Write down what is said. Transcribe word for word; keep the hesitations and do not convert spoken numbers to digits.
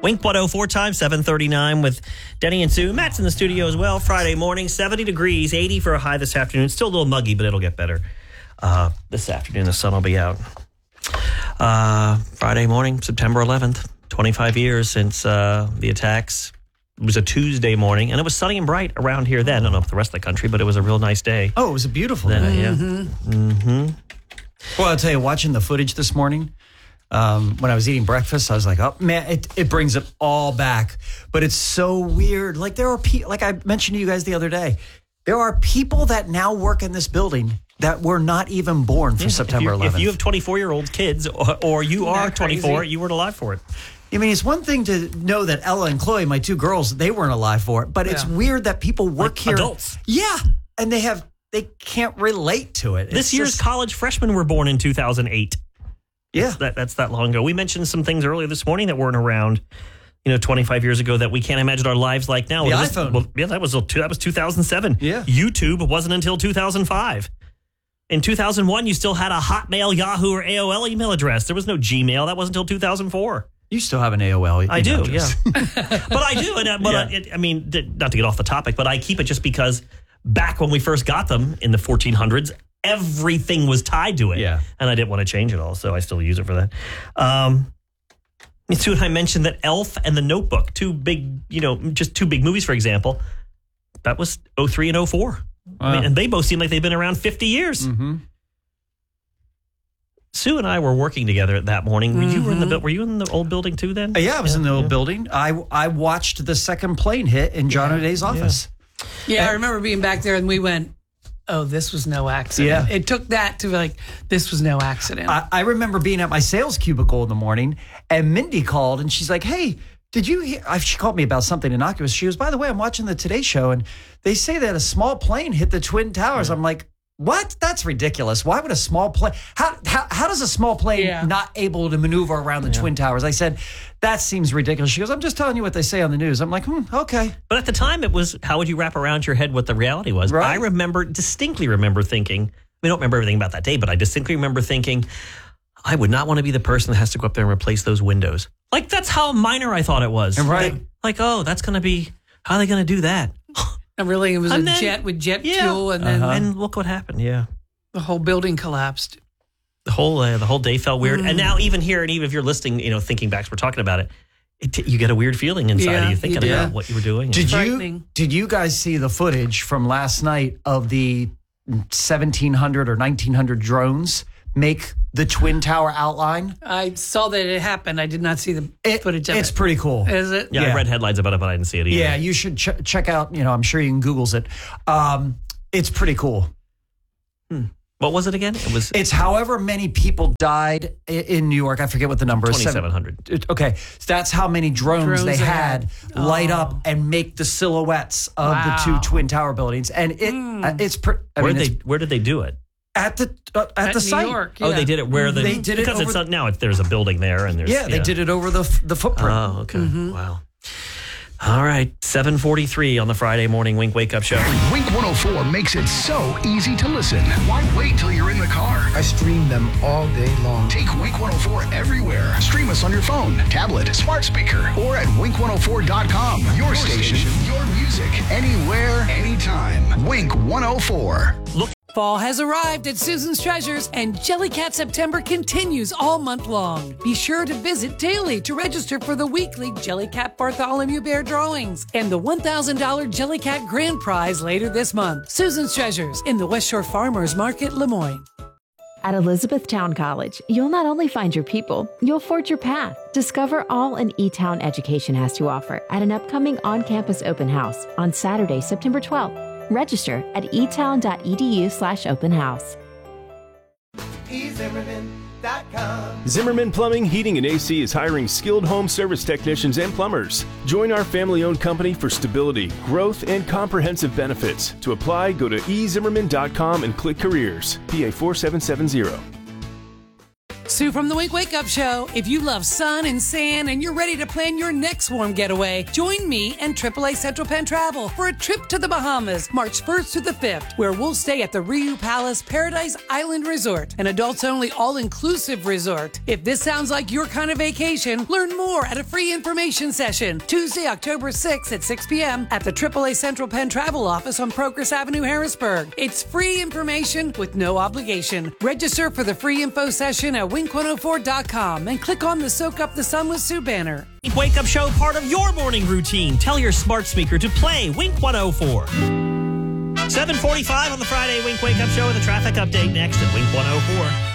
Wink one oh four time, seven thirty-nine with Denny and Sue. Matt's in the studio as well. Friday morning, seventy degrees, eighty for a high this afternoon. It's still a little muggy, but it'll get better. Uh, this afternoon, the sun will be out. Uh, Friday morning, September eleventh, twenty-five years since uh, the attacks. It was a Tuesday morning, and it was sunny and bright around here then. I don't know if the rest of the country, but it was a real nice day. Oh, it was a beautiful then, day. Yeah. Mm-hmm. Mm-hmm. Well, I'll tell you, watching the footage this morning, um, when I was eating breakfast, I was like, oh, man, it, it brings it all back. But it's so weird. Like, there are people, like I mentioned to you guys the other day, there are people that now work in this building that were not even born for yeah, September eleventh. If you have twenty-four-year-old kids, or, or you Isn't are that twenty-four, crazy? you weren't alive for it. I mean, it's one thing to know that Ella and Chloe, my two girls, they weren't alive for it, but it's Yeah. weird that people work Like here. adults. Yeah, and they have they can't relate to it. This It's year's just- college freshmen were born in two thousand eight. yeah. That, that's that long ago. We mentioned some things earlier this morning that weren't around, you know, twenty-five years ago that we can't imagine our lives like now. The Well, this- iPhone. Well, yeah, that was, that was two thousand seven. Yeah. YouTube wasn't until two thousand five. In two thousand one, you still had a Hotmail, Yahoo, or A O L email address. There was no Gmail. That wasn't until two thousand four. You still have an A O L. I do, email address. yeah. But I do. And, uh, but Yeah. uh, it, I mean, th- not to get off the topic, but I keep it just because back when we first got them in the fourteen hundreds, everything was tied to it. Yeah. And I didn't want to change it all, so I still use it for that. Um, Sue and I mentioned that Elf and The Notebook, two big, you know, just two big movies, for example, that was oh three and oh four. I mean, Wow. and they both seem like they've been around fifty years. Mm-hmm. Sue and I were working together that morning. Were you were in the Mm-hmm. bu- were you in the old building too then? Uh, yeah, I was in the old yeah. building. I I watched the second plane hit in John O'Day's office. Yeah, I remember being back there and we went, oh, this was no accident. Yeah. It took that to be like, this was no accident. I, I remember being at my sales cubicle in the morning, and Mindy called, and she's like, "Hey, did you hear?" I- She called me about something innocuous. She goes, "By the way, I'm watching the Today Show, and they say that a small plane hit the Twin Towers." I'm like, "What? That's ridiculous. Why would a small plane? How how, how does a small plane Yeah. not able to maneuver around the Twin Towers?" I said, "That seems ridiculous." She goes, "I'm just telling you what they say on the news." I'm like, "Hmm, okay." But at the time, it was, how would you wrap around your head what the reality was? Right. I remember, distinctly remember thinking, I don't remember everything about that day, but I distinctly remember thinking, I would not want to be the person that has to go up there and replace those windows. Like, that's how minor I thought it was. Right. Like, like, oh, that's going to be, how are they going to do that? and really, it was And a then- jet with jet Yeah. fuel, and then And look what happened, yeah. the whole building collapsed. The whole uh, the whole day felt weird. Mm. And now even here, and even if you're listening, you know, thinking back, as we're talking about it, it, you get a weird feeling inside Yeah, of you you thinking do. about what you were doing. Did you Frightening. did you guys see the footage from last night of the seventeen hundred or nineteen hundred drones make the Twin Tower outline? I saw that it happened. I did not see the It- footage of it's it. pretty cool. Is it? yeah, I yeah. read headlines about it, but I didn't see it either. Yeah, you should ch- check out. You know, I'm sure you can Google's it. Um, it's pretty cool. What was it again? It was It's however many people died i- in New York. I forget what the number is. twenty-seven hundred. It- Okay, so that's how many drones, Drones they they had had. light Oh. up and make the silhouettes of Wow. the two Twin Tower buildings. And it uh, it's pre- I Where mean, did it's they where did they do it? at the uh, at, At the New site. York. Oh, yeah. they did it where the They did it because it's over- not, now it, there's a building there and there's Yeah, they did it over the f- the footprint. Oh, okay. Wow. All right, seven forty-three on the Friday morning Wink Wake Up Show. Wink one oh four makes it so easy to listen. Why wait till you're in the car? I stream them all day long. Take Wink one oh four everywhere. Stream us on your phone, tablet, smart speaker, or at wink one oh four dot com. Your, station, your music, anywhere, anytime. Wink one oh four. Look, Fall has arrived at Susan's Treasures, and Jellycat September continues all month long. Be sure to visit daily to register for the weekly Jellycat Bartholomew Bear drawings and the one thousand dollars Jellycat Grand Prize later this month. Susan's Treasures in the West Shore Farmers Market, Lemoyne. At Elizabethtown College, you'll not only find your people, you'll forge your path. Discover all an E-Town education has to offer at an upcoming on-campus open house on Saturday, September twelfth. Register at etown.edu slash open house. Zimmerman Plumbing, Heating, and A C is hiring skilled home service technicians and plumbers. Join our family-owned company for stability, growth, and comprehensive benefits. To apply, go to e zimmerman dot com and click Careers. P A four seven seven zero. Sue from the Wink Wake Up Show. If you love sun and sand and you're ready to plan your next warm getaway, join me and triple A Central Penn Travel for a trip to the Bahamas, March first to the fifth, where we'll stay at the Riu Palace Paradise Island Resort, an adults-only all-inclusive resort. If this sounds like your kind of vacation, learn more at a free information session Tuesday, October sixth at six p.m. at the triple A Central Penn Travel Office on Progress Avenue, Harrisburg. It's free information with no obligation. Register for the free info session at wink one oh four dot com and click on the Soak Up the Sun with Sue banner. Wake Up Show, part of your morning routine. Tell your smart speaker to play Wink one oh four. seven forty-five on the Friday Wink Wake Up Show with a traffic update next at Wink one oh four.